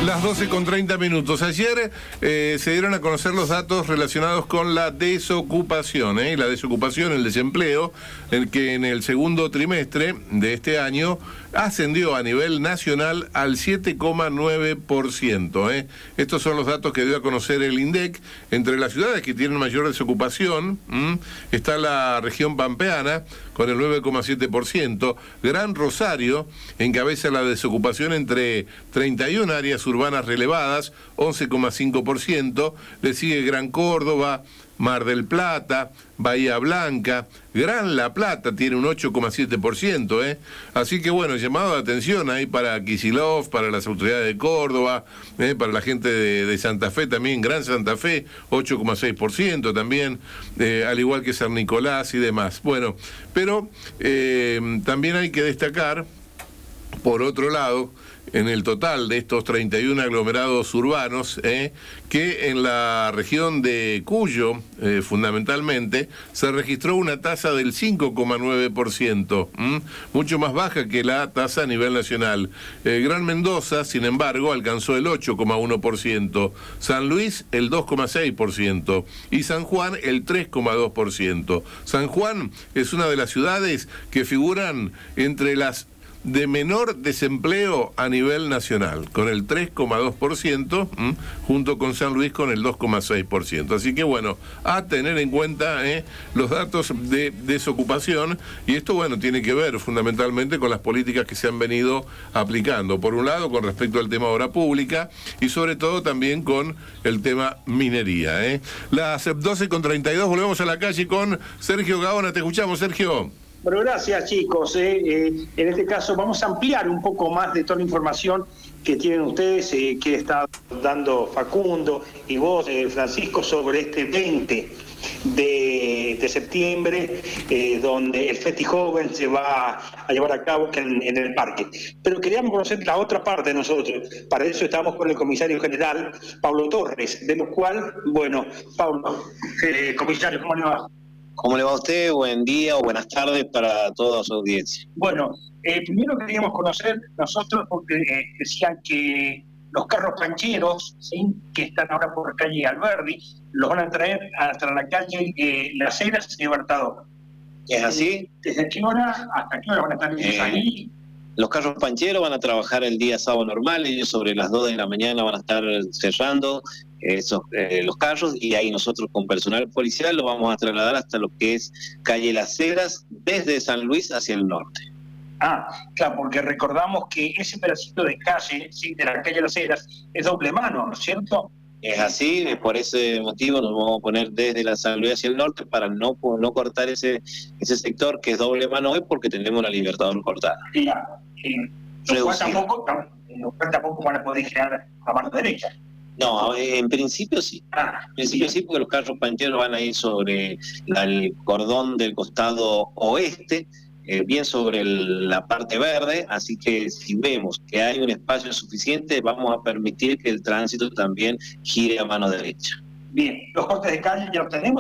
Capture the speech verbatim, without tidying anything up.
Las doce con treinta minutos. Ayer eh, se dieron a conocer los datos relacionados con la desocupación, ¿eh? La desocupación, el desempleo, el que en el segundo trimestre de este año ascendió a nivel nacional al siete coma nueve por ciento. ¿eh? Estos son los datos que dio a conocer el INDEC. Entre las ciudades que tienen mayor desocupación ¿m? está la región pampeana con el nueve coma siete por ciento. Gran Rosario encabeza la desocupación entre treinta y una áreas urbanas relevadas, once coma cinco por ciento. Le sigue Gran Córdoba, Mar del Plata, Bahía Blanca, Gran La Plata tiene un ocho coma siete por ciento, ¿eh? Así que bueno, llamado de atención ahí para Kicillof, para las autoridades de Córdoba, ¿eh? para la gente de, de Santa Fe también, Gran Santa Fe, ocho coma seis por ciento también, eh, al igual que San Nicolás y demás. Bueno, pero eh, también hay que destacar, por otro lado, en el total de estos treinta y uno aglomerados urbanos, eh, que en la región de Cuyo, eh, fundamentalmente, se registró una tasa del cinco coma nueve por ciento, ¿m? mucho más baja que la tasa a nivel nacional. Eh, Gran Mendoza, sin embargo, alcanzó el ocho coma uno por ciento, San Luis el dos coma seis por ciento y San Juan el tres coma dos por ciento. San Juan es una de las ciudades que figuran entre las de menor desempleo a nivel nacional, con el tres coma dos por ciento, ¿m? junto con San Luis con el dos coma seis por ciento. Así que bueno, a tener en cuenta ¿eh? los datos de desocupación, y esto bueno, tiene que ver fundamentalmente con las políticas que se han venido aplicando. Por un lado, con respecto al tema obra pública, y sobre todo también con el tema minería. ¿eh? Las doce con treinta y dos, volvemos a la calle con Sergio Gaona. Te escuchamos, Sergio. Bueno, gracias chicos. Eh, eh, en este caso vamos a ampliar un poco más de toda la información que tienen ustedes, eh, que está dando Facundo y vos, eh, Francisco, sobre este veinte de, de septiembre, eh, donde el Festi Joven se va a llevar a cabo en, en el parque. Pero queríamos conocer la otra parte de nosotros. Para eso estamos con el comisario general, Pablo Torres, de lo cual, bueno, Pablo, eh, comisario, ¿cómo le va? ¿Cómo le va a usted? Buen día o buenas tardes para toda su audiencia. Bueno, eh, primero queríamos conocer nosotros, porque eh, decían que los carros pancheros, ¿sí? que están ahora por calle Alberdi, los van a traer hasta la calle eh, Las Heras y Libertador. ¿Es así? ¿Desde qué hora hasta qué hora van a estar ellos eh, ahí? Los carros pancheros van a trabajar el día sábado normal, ellos sobre las dos de la mañana van a estar cerrando esos, eh, los carros, y ahí nosotros con personal policial los vamos a trasladar hasta lo que es calle Las Heras, desde San Luis hacia el norte. Ah, claro, porque recordamos que ese pedacito de calle, sí, de la calle Las Heras, es doble mano, ¿no es cierto? Es así, por ese motivo nos vamos a poner desde la San Luis hacia el norte para no, no cortar ese, ese sector que es doble mano hoy, porque tenemos la Libertador cortada. Claro, eh, los tampoco, los tampoco van a poder girar a mano derecha. No, en principio sí. Ah, en principio sí, porque los carros pancheros van a ir sobre la, el cordón del costado oeste, eh, bien sobre el, la parte verde, así que si vemos que hay un espacio suficiente, vamos a permitir que el tránsito también gire a mano derecha. Bien, los cortes de calle ya los tenemos.